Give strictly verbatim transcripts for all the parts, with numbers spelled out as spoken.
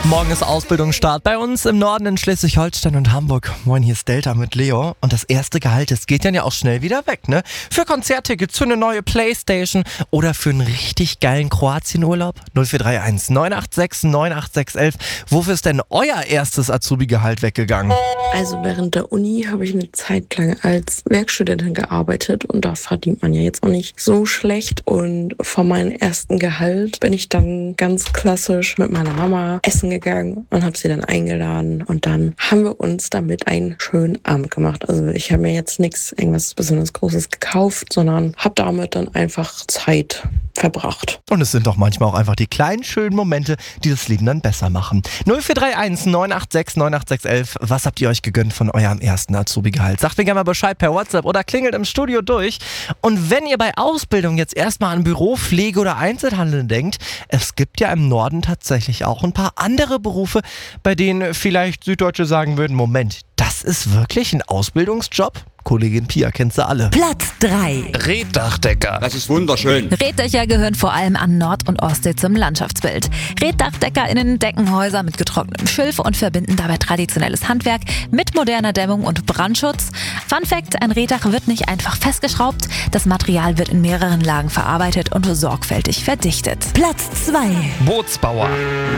Morgen ist Ausbildungsstart bei uns im Norden in Schleswig-Holstein und Hamburg. Moin, hier ist Delta mit Leo. Und das erste Gehalt, das geht dann ja auch schnell wieder weg, ne? Für Konzerttickets, für eine neue Playstation oder für einen richtig geilen Kroatienurlaub. null vier drei eins neun acht sechs neun acht sechs eins. Wofür ist denn euer erstes Azubi-Gehalt weggegangen? Also während der Uni habe ich eine Zeit lang als Werkstudentin gearbeitet und da verdient man ja jetzt auch nicht so schlecht. Und von meinem ersten Gehalt bin ich dann ganz klassisch mit meiner Mama essen gegangen und habe sie dann eingeladen und dann haben wir uns damit einen schönen Abend gemacht. Also ich habe mir jetzt nichts irgendwas besonders Großes gekauft, sondern habe damit dann einfach Zeit verbracht. Und es sind doch manchmal auch einfach die kleinen, schönen Momente, die das Leben dann besser machen. null vier drei eins neun acht sechs neun acht sechs eins. Was habt ihr euch gegönnt von eurem ersten Azubi-Gehalt? Sagt mir gerne mal Bescheid per WhatsApp oder klingelt im Studio durch. Und wenn ihr bei Ausbildung jetzt erstmal an Büro, Pflege oder Einzelhandel denkt, es gibt ja im Norden tatsächlich auch ein paar andere Berufe, bei denen vielleicht Süddeutsche sagen würden, Moment, das ist wirklich ein Ausbildungsjob? Kollegin Pia kennt sie alle. Platz drei. Reetdachdecker. Das ist wunderschön. Reetdächer gehören vor allem an Nord- und Ostsee zum Landschaftsbild. ReetdachdeckerInnen decken Häuser mit getrocknetem Schilf und verbinden dabei traditionelles Handwerk mit moderner Dämmung und Brandschutz. Fun Fact: Ein Reetdach wird nicht einfach festgeschraubt. Das Material wird in mehreren Lagen verarbeitet und sorgfältig verdichtet. Platz zwei. Bootsbauer.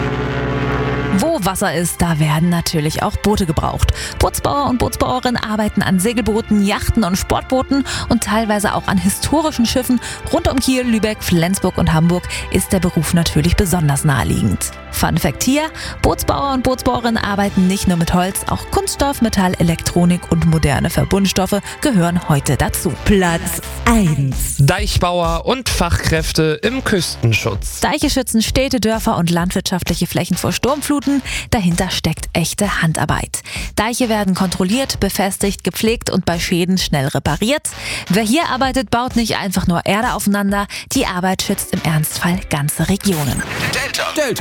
Wo Wasser ist, da werden natürlich auch Boote gebraucht. Bootsbauer und Bootsbauerinnen arbeiten an Segelbooten, Yachten und Sportbooten und teilweise auch an historischen Schiffen. Rund um Kiel, Lübeck, Flensburg und Hamburg ist der Beruf natürlich besonders naheliegend. Fun Fact hier: Bootsbauer und Bootsbauerinnen arbeiten nicht nur mit Holz, auch Kunststoff, Metall, Elektronik und moderne Verbundstoffe gehören heute dazu. Platz eins. Deichbauer und Fachkräfte im Küstenschutz. Deiche schützen Städte, Dörfer und landwirtschaftliche Flächen vor Sturmfluten. Dahinter steckt echte Handarbeit. Deiche werden kontrolliert, befestigt, gepflegt und bei Schäden schnell repariert. Wer hier arbeitet, baut nicht einfach nur Erde aufeinander. Die Arbeit schützt im Ernstfall ganze Regionen. Delta. Delta.